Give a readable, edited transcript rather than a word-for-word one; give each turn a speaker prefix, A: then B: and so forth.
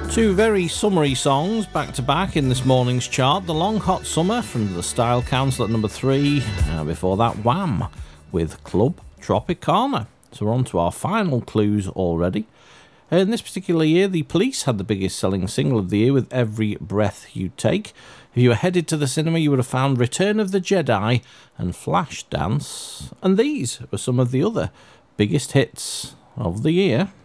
A: Two very summery songs back to back in this morning's chart. The Long Hot Summer from the Style Council at number 3. Before that, Wham! With Club Tropicana. So we're on to our final clues already. In this particular year, the Police had the biggest selling single of the year with Every Breath You Take. If you were headed to the cinema, you would have found Return of the Jedi and Flashdance. And these were some of the other biggest hits of the year.